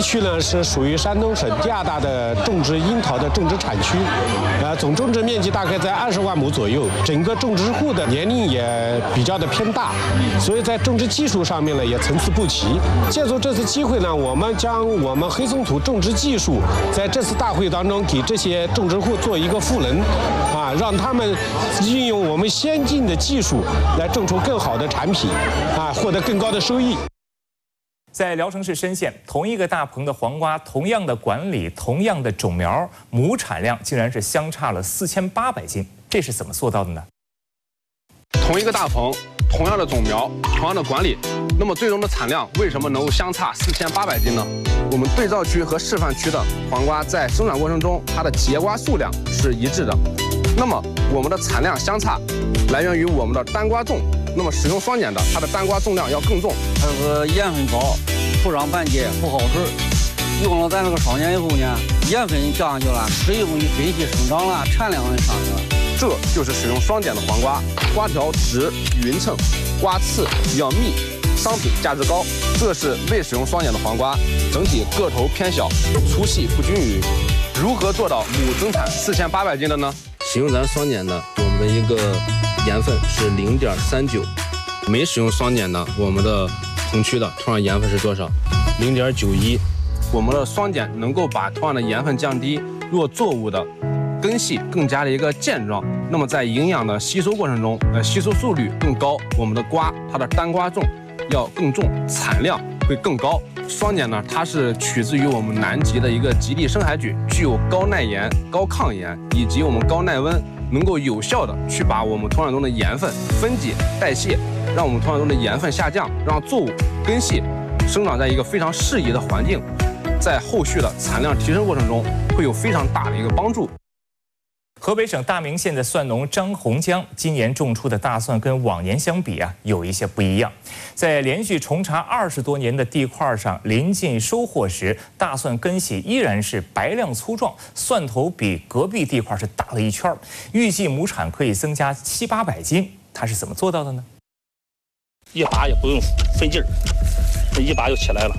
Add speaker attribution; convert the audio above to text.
Speaker 1: 区呢是属于山东省第2大的种植樱桃的种植产区，总种植面积大概在20万亩左右，整个种植户的年龄也比较的偏大，所以在种植技术上面呢也参差不齐。借助这次机会呢，我们将我们黑松土种植技术在这次大会当中给这些种植户做一个赋能，让他们运用我们先进的技术来种出更好的产品，获得更高的收益。
Speaker 2: 在聊城市深县，同一个大棚的黄瓜，同样的管理，同样的种苗，亩产量竟然是相差了4800斤，这是怎么做到的呢？
Speaker 3: 同一个大棚，同样的种苗，同样的管理，那么最终的产量为什么能够相差4800斤呢？我们对照区和示范区的黄瓜在生长过程中，它的结瓜数量是一致的。那么我们的产量相差，来源于我们的单瓜重。那么使用双碱的，它的单瓜重量要更重。
Speaker 4: 它是盐分高，土壤板结不好使。用了咱这个双碱以后呢，盐分降下去了，水分一分析生长了，产量也上去了。
Speaker 3: 这就是使用双碱的黄瓜，瓜条直匀称，瓜刺比较密，商品价值高。这是未使用双碱的黄瓜，整体个头偏小，粗细不均匀。如何做到亩增产4800斤的呢？
Speaker 5: 使用咱双碱的，我们的一个盐分是0.39，没使用双碱的，我们的棚区的土壤盐分是多少？0.91。
Speaker 3: 我们的双碱能够把土壤的盐分降低，若作物的根系更加的一个健壮，那么在营养的吸收过程中，吸收速率更高，我们的瓜它的单瓜重要更重，产量会更高。双碱呢，它是取自于我们南极的一个极地深海菌，具有高耐盐、高抗盐以及我们高耐温，能够有效的去把我们土壤中的盐分分解代谢，让我们土壤中的盐分下降，让作物根系生长在一个非常适宜的环境，在后续的产量提升过程中会有非常大的一个帮助。
Speaker 2: 河北省大名县的蒜农张洪江今年种出的大蒜跟往年相比有一些不一样。在连续重茬20多年的地块上，临近收获时，大蒜根系依然是白亮粗壮，蒜头比隔壁地块是大了一圈，预计亩产可以增加700-800斤。他是怎么做到的呢？
Speaker 6: 一拔也不用费劲儿，一拔就起来了。